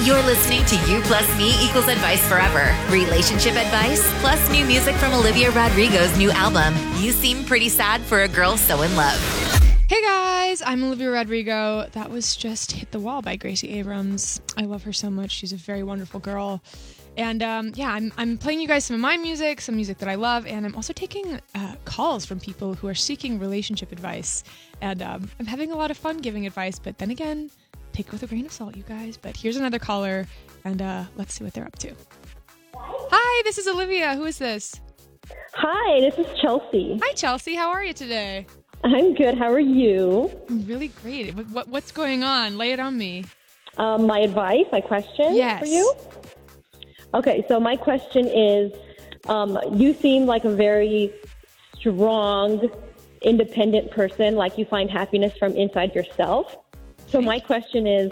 You're listening to You Plus Me Equals Advice Forever. Relationship advice plus new music from Olivia Rodrigo's new album, You Seem Pretty Sad for a Girl So in Love. Hey guys, I'm Olivia Rodrigo. That was just Hit the Wall by Gracie Abrams. I love her so much. She's a very wonderful girl. And I'm playing you guys some of my music, some music that I love, and I'm also taking calls from people who are seeking relationship advice. And I'm having a lot of fun giving advice, but then again, take it with a grain of salt, you guys. But here's another caller, and let's see what they're up to. Hi, this is Olivia. Who is this? Hi, this is Chelsea. Hi, Chelsea. How are you today? I'm good. How are you? I'm really great. What's going on? Lay it on me. My advice, my question for you? Okay, so my question is, you seem like a very strong, independent person, like you find happiness from inside yourself. So my question is,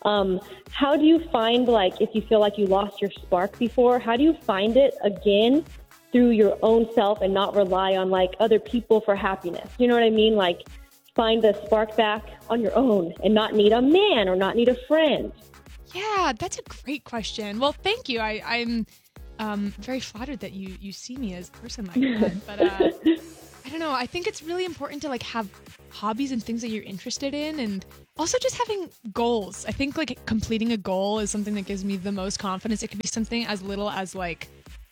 how do you find, like, if you feel like you lost your spark before, how do you find it again through your own self and not rely on, like, other people for happiness? You know what I mean? Like, find the spark back on your own and not need a man or not need a friend. Yeah, that's a great question. Well, thank you. I'm very flattered that you see me as a person like that. But I don't know. I think it's really important to, like, have hobbies and things that you're interested in, and also just having goals. I think, like, completing a goal is something that gives me the most confidence. It could be something as little as, like,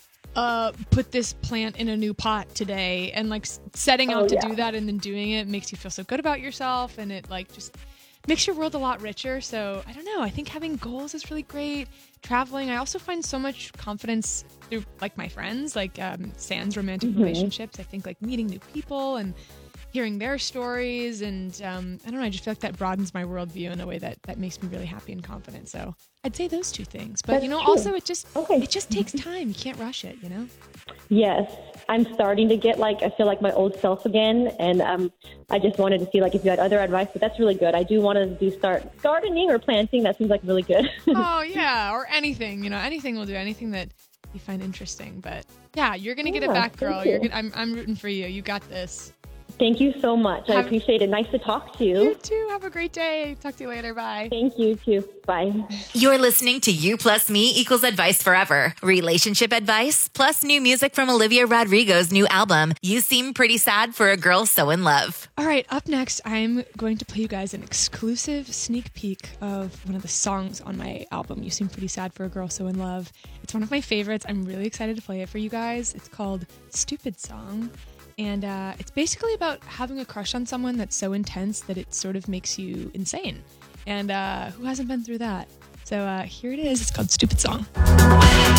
put this plant in a new pot today, and, like, setting out to do that and then doing it makes you feel so good about yourself, and it, like, just makes your world a lot richer. So I don't know. I think having goals is really great. Traveling. I also find so much confidence through, like, my friends, like Sans romantic relationships. I think, like, meeting new people and hearing their stories, and I don't know. I just feel like that broadens my worldview in a way that makes me really happy and confident. So I'd say those two things. But That's true. also it just takes time. You can't rush it. Yes, I'm starting to get, like, I feel like my old self again, and I just wanted to see, like, if you had other advice, but that's really good. I do want to start gardening or planting. That seems like really good. Oh yeah, or anything. Anything will do. Anything that you find interesting. But yeah, you're gonna get it back, girl. I'm rooting for you. You got this. Thank you so much. I appreciate it. Nice to talk to you. You too. Have a great day. Talk to you later. Bye. Thank you too. Bye. You're listening to You Plus Me Equals Advice Forever. Relationship advice plus new music from Olivia Rodrigo's new album, You Seem Pretty Sad for a Girl So in Love. All right, up next, I'm going to play you guys an exclusive sneak peek of one of the songs on my album, You Seem Pretty Sad for a Girl So in Love. It's one of my favorites. I'm really excited to play it for you guys. It's called Stupid Song. And it's basically about having a crush on someone that's so intense that it sort of makes you insane. And who hasn't been through that? So here it is. It's called Stupid Song.